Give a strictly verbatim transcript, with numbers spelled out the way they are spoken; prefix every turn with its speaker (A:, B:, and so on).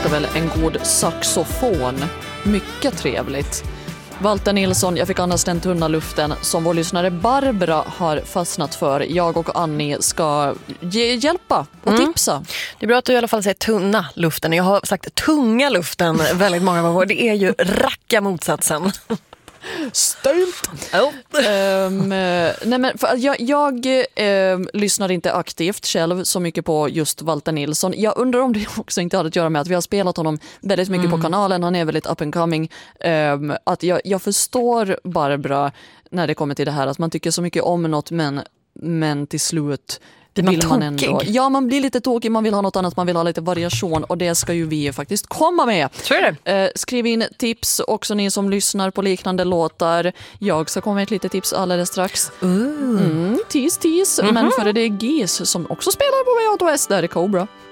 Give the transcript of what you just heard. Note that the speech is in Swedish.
A: älskar väl en god saxofon. Mycket trevligt. Walter Nilsson, jag fick annars den tunna luften som vår lyssnare Barbara har fastnat för. Jag och Annie ska ge, hjälpa och mm. tipsa.
B: Det är bra att du i alla fall säger tunna luften. Jag har sagt tunga luften väldigt många gånger. Det är ju racka motsatsen.
A: Stölt. Oh. um, nej men för jag, jag um, lyssnar inte aktivt själv så mycket på just Walter Nilsson. Jag undrar om det också inte hade att göra med att vi har spelat honom väldigt mycket mm. på kanalen. Han är väldigt up and coming. Um, att jag, jag förstår Barbara när det kommer till det här att man tycker så mycket om något men, men till slut vill man ändå. Ja, man blir lite tokig, man vill ha något annat, man vill ha lite variation och det ska ju vi faktiskt komma med. Eh, skriv in tips också ni som lyssnar på liknande låtar. Jag ska komma med ett litet tips alldeles strax. Mm, tease, tease. Mm-hmm. Men före det är Gis som också spelar på V åtta S, där är Cobra.